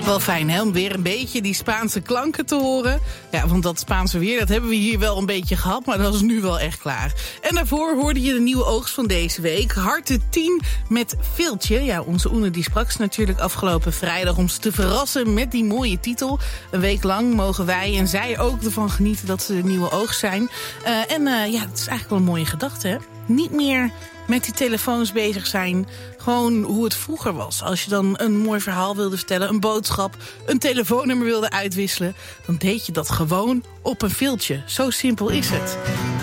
Wel fijn, hè, om weer een beetje die Spaanse klanken te horen. Ja, want dat Spaanse weer, dat hebben we hier wel een beetje gehad, maar dat is nu wel echt klaar. En daarvoor hoorde je de nieuwe oogst van deze week. Harte 10 met Viltje. Ja, onze Oene die sprak ze natuurlijk afgelopen vrijdag om ze te verrassen met die mooie titel. Een week lang mogen wij en zij ook ervan genieten dat ze de nieuwe oogst zijn. Ja, het is eigenlijk wel een mooie gedachte, hè? Niet meer met die telefoons bezig zijn. Gewoon hoe het vroeger was. Als je dan een mooi verhaal wilde vertellen, een boodschap, een telefoonnummer wilde uitwisselen, dan deed je dat gewoon op een viltje. Zo simpel is het.